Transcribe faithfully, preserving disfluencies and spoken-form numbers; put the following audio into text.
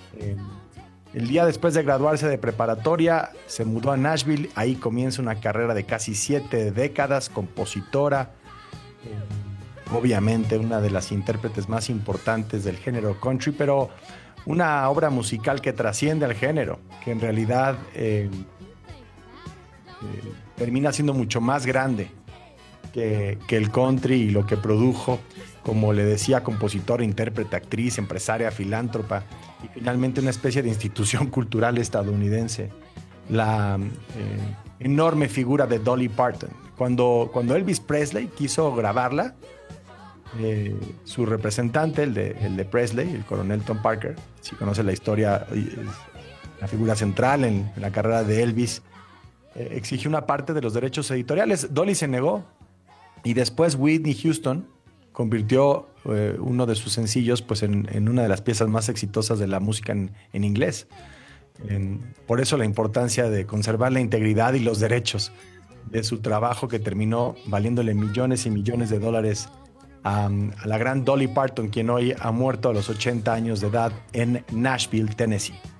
Eh, el día después de graduarse de preparatoria, se mudó a Nashville. Ahí comienza una carrera de casi siete décadas, compositora. Eh, obviamente una de las intérpretes más importantes del género country, pero una obra musical que trasciende al género, que en realidad eh, eh, termina siendo mucho más grande que, que el country y lo que produjo, como le decía, compositora, intérprete, actriz, empresaria, filántropa y finalmente una especie de institución cultural estadounidense. La eh, enorme figura de Dolly Parton. Cuando, cuando Elvis Presley quiso grabarla, eh, su representante, el de, el de Presley, el coronel Tom Parker, si conoce la historia, es la figura central en, en la carrera de Elvis, eh, exigió una parte de los derechos editoriales. Dolly se negó y después Whitney Houston convirtió eh, uno de sus sencillos pues, en, en una de las piezas más exitosas de la música en, en inglés. En, por eso la importancia de conservar la integridad y los derechos de su trabajo que terminó valiéndole millones y millones de dólares a, a la gran Dolly Parton, quien hoy ha muerto a los ochenta años de edad en Nashville, Tennessee.